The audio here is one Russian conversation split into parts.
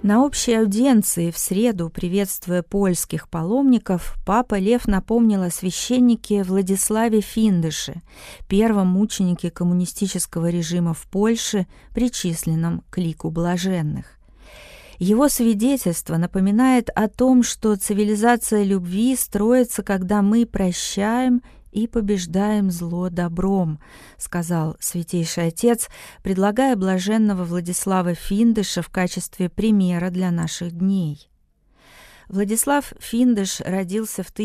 На общей аудиенции в среду, приветствуя польских паломников, папа Лев напомнил о священнике Владиславе Финдыше, первом мученике коммунистического режима в Польше, причисленном к лику блаженных. Его свидетельство напоминает о том, что цивилизация любви строится, когда мы прощаем и побеждаем зло добром, сказал Святейший Отец, предлагая блаженного Владислава Финдыша в качестве примера для наших дней. Владислав Финдыш родился в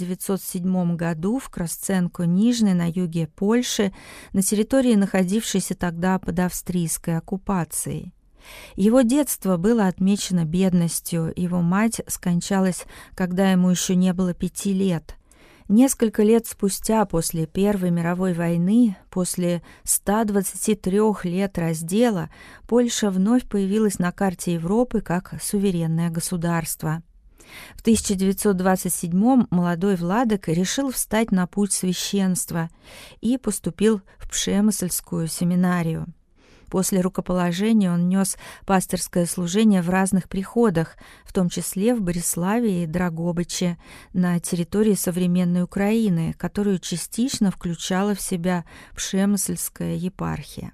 1907 году в Красценко-Нижней на юге Польши, на территории, находившейся тогда под австрийской оккупацией. Его детство было отмечено бедностью, его мать скончалась, когда ему еще не было 5 лет. Несколько лет спустя, после Первой мировой войны, после 123 лет раздела, Польша вновь появилась на карте Европы как суверенное государство. В 1927-м молодой владыка решил встать на путь священства и поступил в Пшемысльскую семинарию. После рукоположения он нес пастырское служение в разных приходах, в том числе в Бориславе и Драгобыче, на территории современной Украины, которую частично включала в себя Пшемысльская епархия.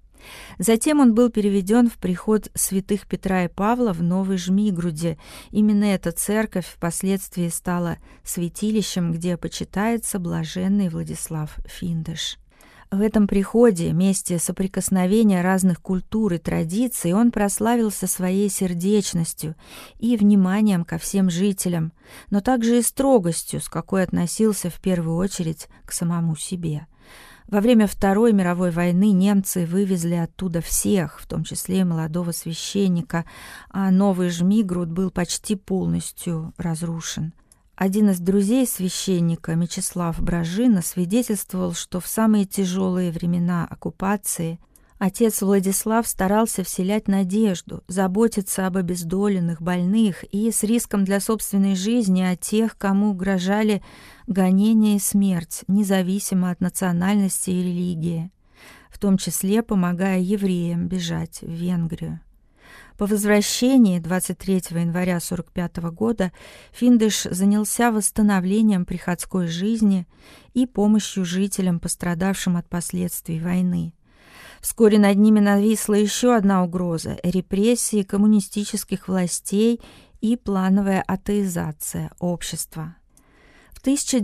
Затем он был переведен в приход святых Петра и Павла в Новой Жмигруде. Именно эта церковь впоследствии стала святилищем, где почитается блаженный Владислав Финдыш. В этом приходе, месте соприкосновения разных культур и традиций, он прославился своей сердечностью и вниманием ко всем жителям, но также и строгостью, с какой относился в первую очередь к самому себе. Во время Второй мировой войны немцы вывезли оттуда всех, в том числе и молодого священника, а Новый Жмигруд был почти полностью разрушен. Один из друзей священника, Мечислав Бражина, свидетельствовал, что в самые тяжелые времена оккупации отец Владислав старался вселять надежду, заботиться об обездоленных, больных и с риском для собственной жизни о тех, кому угрожали гонения и смерть, независимо от национальности и религии, в том числе помогая евреям бежать в Венгрию. По возвращении 23 января 1945 года Финдыш занялся восстановлением приходской жизни и помощью жителям, пострадавшим от последствий войны. Вскоре над ними нависла еще одна угроза – репрессии коммунистических властей и плановая атеизация общества. В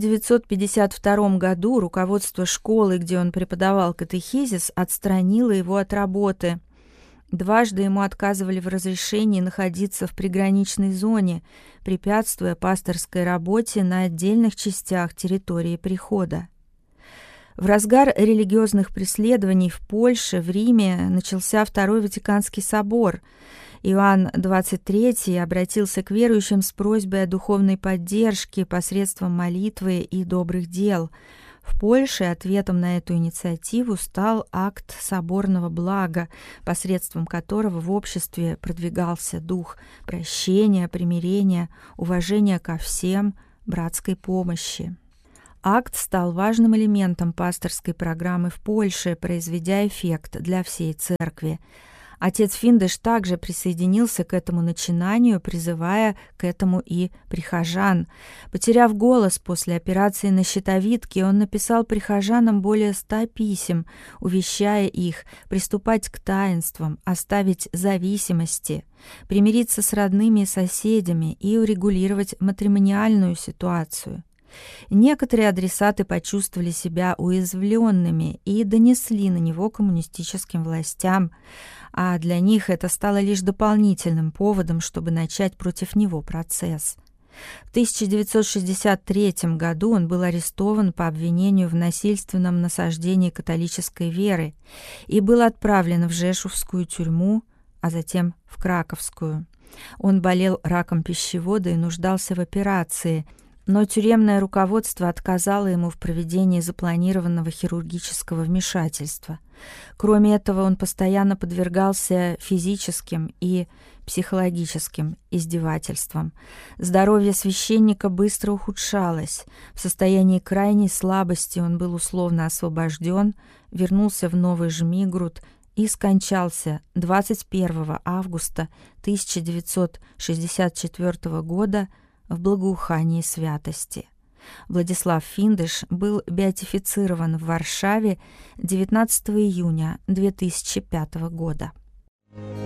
1952 году руководство школы, где он преподавал катехизис, отстранило его от работы. Дважды ему отказывали в разрешении находиться в приграничной зоне, препятствуя пасторской работе на отдельных частях территории прихода. В разгар религиозных преследований в Польше, в Риме, начался Второй Ватиканский собор. Иоанн XXIII обратился к верующим с просьбой о духовной поддержке посредством молитвы и добрых дел. В Польше ответом на эту инициативу стал акт соборного блага, посредством которого в обществе продвигался дух прощения, примирения, уважения ко всем, братской помощи. Акт стал важным элементом пасторской программы в Польше, произведя эффект для всей церкви. Отец Финдыш также присоединился к этому начинанию, призывая к этому и прихожан. Потеряв голос после операции на щитовидке, он написал прихожанам более 100 писем, увещая их приступать к таинствам, оставить зависимости, примириться с родными и соседями и урегулировать матримониальную ситуацию. Некоторые адресаты почувствовали себя уязвленными и донесли на него коммунистическим властям, а для них это стало лишь дополнительным поводом, чтобы начать против него процесс. В 1963 году он был арестован по обвинению в насильственном насаждении католической веры и был отправлен в Жешувскую тюрьму, а затем в Краковскую. Он болел раком пищевода и нуждался в операции, но тюремное руководство отказало ему в проведении запланированного хирургического вмешательства. Кроме этого, он постоянно подвергался физическим и психологическим издевательствам. Здоровье священника быстро ухудшалось. В состоянии крайней слабости он был условно освобожден, вернулся в Новый Жмигруд и скончался 21 августа 1964 года в благоухании святости. Владислав Финдыш был беатифицирован в Варшаве 19 июня 2005 года.